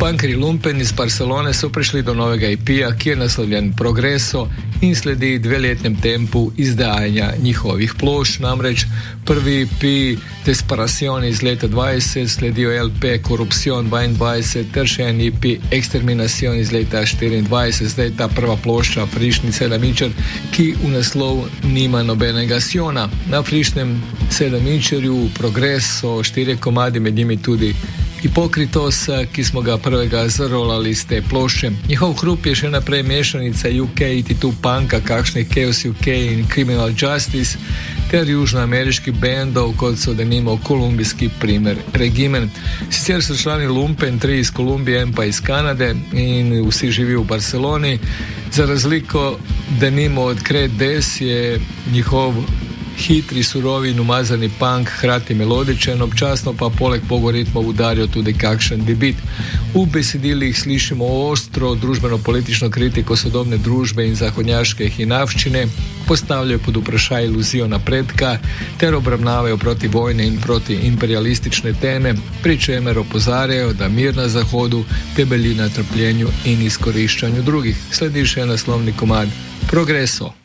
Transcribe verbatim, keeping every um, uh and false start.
Punkeri Lumpen iz Barcelone so prišli do novega E P-ja, ki je naslovljen Progreso in sledi dveletnem tempu izdajanja njihovih plošč. Namreč prvi E P Desperación iz leta dvajset, sledijo L P Corrupción dvaindvajset ter še en E P Exterminación iz leta štiriindvajset. Zdaj ta prva plošča Frišni sedemičer, ki v naslov nima nobenega sjona. Na Frišnem sedemičerju Progreso štirje komadi, med njimi tudi Hipokritos, ki smo ga prvega zarolali z te plošče. Njihov hrup je še naprej mešanica U K eighty two punka, kakšnih Chaos U K in Criminal Justice, ter južnoameriških bendov, kot so denimo kolumbijski primer Regimen. Sicer so člani Lumpen, tri iz Kolumbije, en pa iz Kanade in vsi živijo v Barceloni. Za razliko denimo od Cred Des je njihov hitri, surovi in umazani punk hkrati melodičen, občasno pa poleg pogoritmov udarijo tudi kakšen debit. V besedilih slišimo ostro družbeno-politično kritiko sodobne družbe in zahodnjaške hinavščine, postavljajo pod vprašaj iluzijo napredka ter obravnavajo proti vojne in proti imperialistične teme, pri čemer opozarjajo, da mir na Zahodu temelji na trpljenju in izkoriščanju drugih. Sledi še naslovni komad Progreso.